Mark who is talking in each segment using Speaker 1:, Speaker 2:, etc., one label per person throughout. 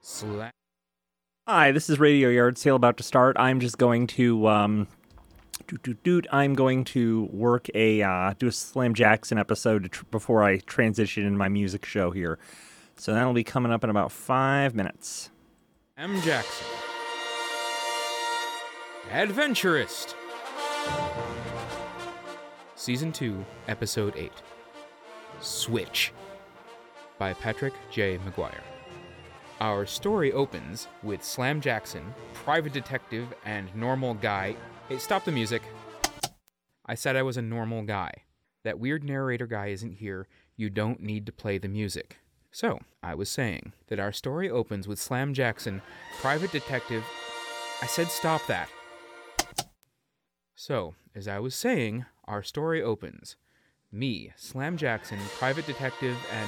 Speaker 1: Slam.
Speaker 2: Hi, this is Radio Yard Sale about to start. I'm just going to I'm going to work do a Slam Jackson episode before I transition in my music show here. So that'll be coming up in about 5 minutes.
Speaker 1: M. Jackson. Adventurist. Season 2, Episode 8. Switch. By Patrick J. McGuire. Our story opens with Slam Jackson, private detective, and normal guy. Hey, stop the music. I said I was a normal guy. That weird narrator guy isn't here. You don't need to play the music. So, I was saying that our story opens with Slam Jackson, private detective. I said stop that. So, as I was saying, our story opens. Me, Slam Jackson, private detective, and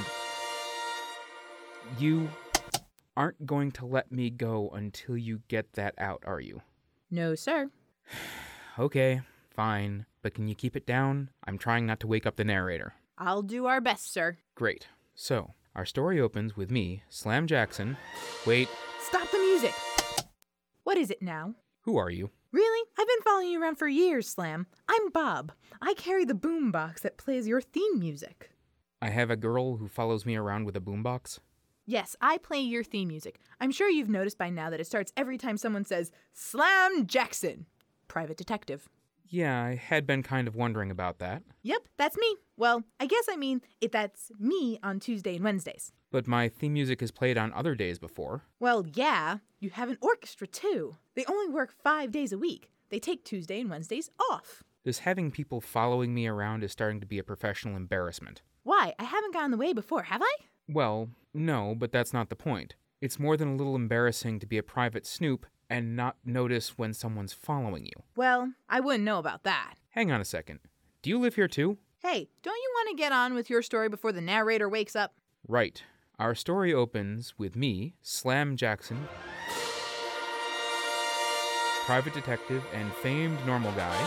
Speaker 1: you aren't going to let me go until you get that out, are you?
Speaker 3: No, sir.
Speaker 1: Okay, fine. But can you keep it down? I'm trying not to wake up the narrator.
Speaker 3: I'll do our best, sir.
Speaker 1: Great. So, our story opens with me, Slam Jackson. Wait,
Speaker 3: Stop the music! What is it now?
Speaker 1: who are you?
Speaker 3: Really? I've been following you around for years, Slam. I'm Bob. I carry the boombox that plays your theme music.
Speaker 1: I have a girl who follows me around with a boombox.
Speaker 3: Yes, I play your theme music. I'm sure you've noticed by now that it starts every time someone says, Slam Jackson, private detective.
Speaker 1: Yeah, I had been kind of wondering about that.
Speaker 3: Yep, that's me. Well, I guess I mean, that's me on Tuesday and Wednesdays.
Speaker 1: But my theme music is played on other days before.
Speaker 3: Well, yeah, you have an orchestra too. They only work 5 days a week. They take Tuesday and Wednesdays off.
Speaker 1: This having people following me around is starting to be a professional embarrassment.
Speaker 3: Why? I haven't gotten in the way before, have I?
Speaker 1: Well, no, but that's not the point. It's more than a little embarrassing to be a private snoop and not notice when someone's following you.
Speaker 3: Well, I wouldn't know about that.
Speaker 1: Hang on a second. Do you live here too?
Speaker 3: Hey, don't you want to get on with your story before the narrator wakes up?
Speaker 1: Right. Our story opens with me, Slam Jackson, private detective and famed normal guy.